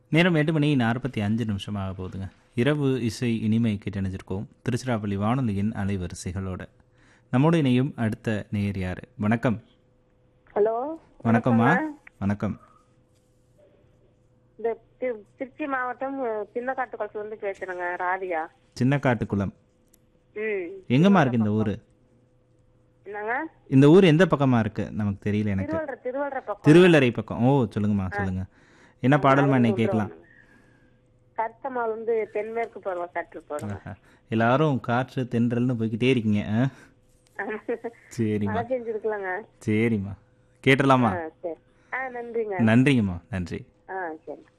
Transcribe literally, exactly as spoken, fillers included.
நேரம் எட்டு மணி நாற்பத்தி அஞ்சு நிமிஷமாக போகுதுங்க. இரவு இசை இனிமை கேட்டணிஞ்சிருக்கோம் திருச்சிராப்பள்ளி வானொலியின் அலைவரிசைகளோட. நம்மோடு இணையும் அடுத்த நேயர் யாரு? வணக்கம். ஹலோ, வணக்கம்மா. வணக்கம். இந்த தி- திருச்சி மாவட்டம் சின்னக்காட்டுக்குளத்துல இருந்து பேசுறேங்க, ராதிகா. சின்ன காட்டுக்குளம் ம் எங்கம்மா இருக்கு இந்த ஊரு? என்னங்க? இந்த ஊர் எந்த பக்கமா இருக்கு நமக்கு தெரியல எனக்கு. திருவள்ளுவர் திருவள்ளுவர் பக்கம். திருவள்ளரை பக்கம். ஓ சொல்லுங்கம்மா சொல்லுங்க. என்ன பாடல்மா இன்னைக்கு கேட்கலாம்? கருத்தமால் வந்து தென்மேற்கு பருவ காற்று போடுங்க. ஆஹா. எல்லாரும் காற்று தென்றல்னு போய்கிட்டே இருக்கீங்க. ஆ? சரிம்மா மழை செஞ்சிருக்கலாங்க. சரிம்மா கேட்டுடலாமா? ஆ, சரி. ஆ, நன்றிங்க. நன்றிங்கம்மா நன்றி. ஆ, சரி.